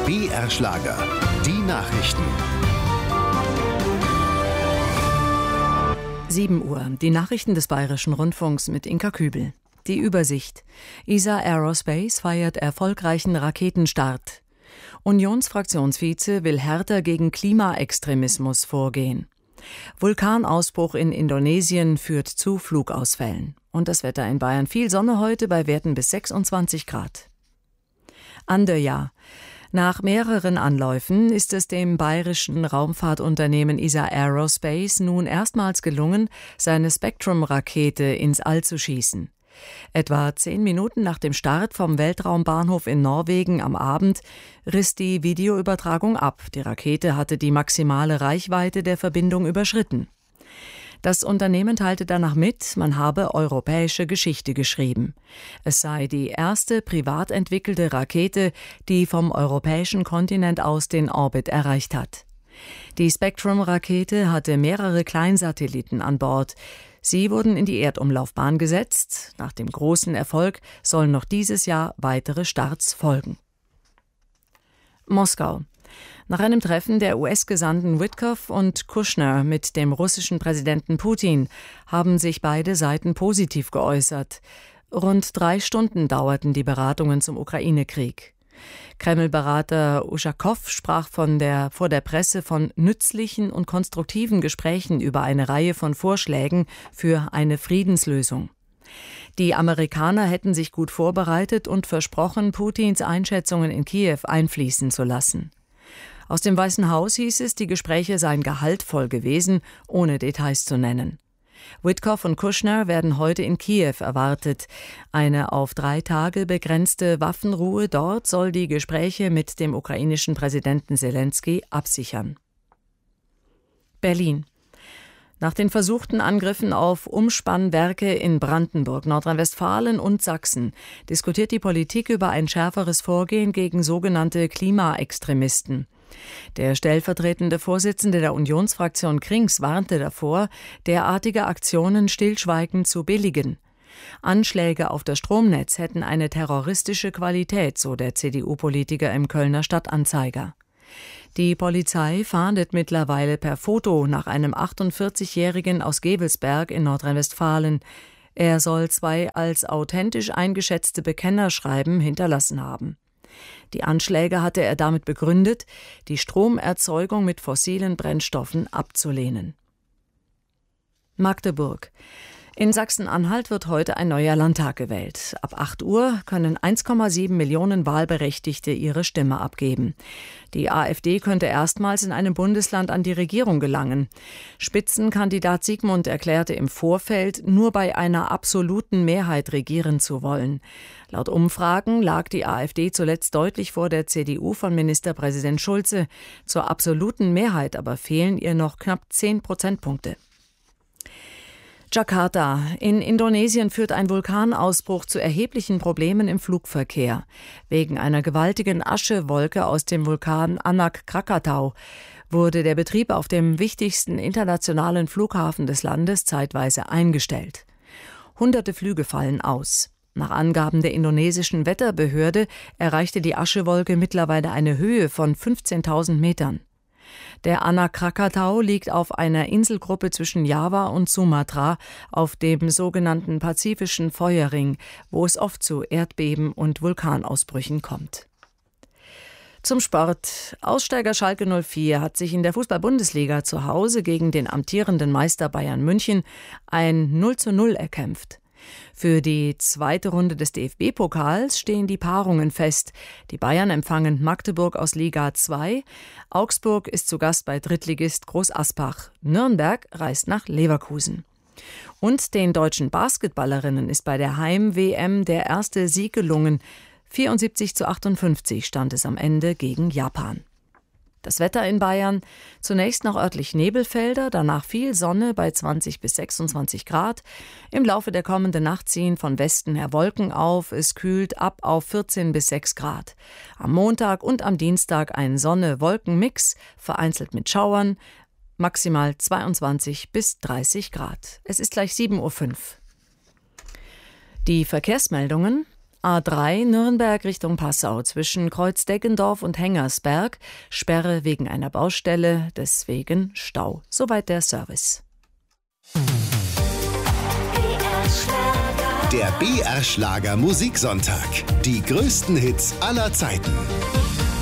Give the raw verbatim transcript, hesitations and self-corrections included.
B R-Schlager. Die Nachrichten. sieben Uhr. Die Nachrichten des Bayerischen Rundfunks mit Inka Kübel. Die Übersicht. E S A Aerospace feiert erfolgreichen Raketenstart. Unionsfraktionsvize will härter gegen Klimaextremismus vorgehen. Vulkanausbruch in Indonesien führt zu Flugausfällen. Und das Wetter in Bayern: viel Sonne heute bei Werten bis sechsundzwanzig Grad. Anderja. Nach mehreren Anläufen ist es dem bayerischen Raumfahrtunternehmen E S A Aerospace nun erstmals gelungen, seine Spectrum-Rakete ins All zu schießen. Etwa zehn Minuten nach dem Start vom Weltraumbahnhof in Norwegen am Abend riss die Videoübertragung ab. Die Rakete hatte die maximale Reichweite der Verbindung überschritten. Das Unternehmen teilte danach mit, man habe europäische Geschichte geschrieben. Es sei die erste privat entwickelte Rakete, die vom europäischen Kontinent aus den Orbit erreicht hat. Die Spectrum-Rakete hatte mehrere Kleinsatelliten an Bord. Sie wurden in die Erdumlaufbahn gesetzt. Nach dem großen Erfolg sollen noch dieses Jahr weitere Starts folgen. Moskau. Nach einem Treffen der U S-Gesandten Witkoff und Kushner mit dem russischen Präsidenten Putin haben sich beide Seiten positiv geäußert. Rund drei Stunden dauerten die Beratungen zum Ukraine-Krieg. Kreml-Berater Uschakow sprach von der, vor der Presse von nützlichen und konstruktiven Gesprächen über eine Reihe von Vorschlägen für eine Friedenslösung. Die Amerikaner hätten sich gut vorbereitet und versprochen, Putins Einschätzungen in Kiew einfließen zu lassen. Aus dem Weißen Haus hieß es, die Gespräche seien gehaltvoll gewesen, ohne Details zu nennen. Witkoff und Kushner werden heute in Kiew erwartet. Eine auf drei Tage begrenzte Waffenruhe dort soll die Gespräche mit dem ukrainischen Präsidenten Selenskyj absichern. Berlin. Nach den versuchten Angriffen auf Umspannwerke in Brandenburg, Nordrhein-Westfalen und Sachsen diskutiert die Politik über ein schärferes Vorgehen gegen sogenannte Klimaextremisten. Der stellvertretende Vorsitzende der Unionsfraktion Krings warnte davor, derartige Aktionen stillschweigend zu billigen. Anschläge auf das Stromnetz hätten eine terroristische Qualität, so der C D U-Politiker im Kölner Stadtanzeiger. Die Polizei fahndet mittlerweile per Foto nach einem achtundvierzigjährigen aus Gevelsberg in Nordrhein-Westfalen. Er soll zwei als authentisch eingeschätzte Bekennerschreiben hinterlassen haben. Die Anschläge hatte er damit begründet, die Stromerzeugung mit fossilen Brennstoffen abzulehnen. Magdeburg. In Sachsen-Anhalt wird heute ein neuer Landtag gewählt. Ab acht Uhr können eins Komma sieben Millionen Wahlberechtigte ihre Stimme abgeben. Die AfD könnte erstmals in einem Bundesland an die Regierung gelangen. Spitzenkandidat Sigmund erklärte im Vorfeld, nur bei einer absoluten Mehrheit regieren zu wollen. Laut Umfragen lag die AfD zuletzt deutlich vor der C D U von Ministerpräsident Schulze. Zur absoluten Mehrheit aber fehlen ihr noch knapp zehn Prozentpunkte. Jakarta. In Indonesien führt ein Vulkanausbruch zu erheblichen Problemen im Flugverkehr. Wegen einer gewaltigen Aschewolke aus dem Vulkan Anak Krakatau wurde der Betrieb auf dem wichtigsten internationalen Flughafen des Landes zeitweise eingestellt. Hunderte Flüge fallen aus. Nach Angaben der indonesischen Wetterbehörde erreichte die Aschewolke mittlerweile eine Höhe von fünfzehntausend Metern. Der Anak Krakatau liegt auf einer Inselgruppe zwischen Java und Sumatra auf dem sogenannten Pazifischen Feuerring, wo es oft zu Erdbeben und Vulkanausbrüchen kommt. Zum Sport. Aussteiger Schalke null vier hat sich in der Fußball-Bundesliga zu Hause gegen den amtierenden Meister Bayern München ein null zu null erkämpft. Für die zweite Runde des D F B-Pokals stehen die Paarungen fest. Die Bayern empfangen Magdeburg aus Liga zwei. Augsburg ist zu Gast bei Drittligist Groß Asbach. Nürnberg reist nach Leverkusen. Und den deutschen Basketballerinnen ist bei der Heim-W M der erste Sieg gelungen. vierundsiebzig zu achtundfünfzig stand es am Ende gegen Japan. Das Wetter in Bayern: zunächst noch örtlich Nebelfelder, danach viel Sonne bei zwanzig bis sechsundzwanzig Grad. Im Laufe der kommenden Nacht ziehen von Westen her Wolken auf, es kühlt ab auf vierzehn bis sechs Grad. Am Montag und am Dienstag ein Sonne-Wolken-Mix, vereinzelt mit Schauern, maximal zweiundzwanzig bis dreißig Grad. Es ist gleich sieben Uhr fünf. Die Verkehrsmeldungen: A drei Nürnberg Richtung Passau zwischen Kreuzdeggendorf und Hengersberg. Sperre wegen einer Baustelle, deswegen Stau. Soweit der Service. Der B R Schlager Musiksonntag. Die größten Hits aller Zeiten.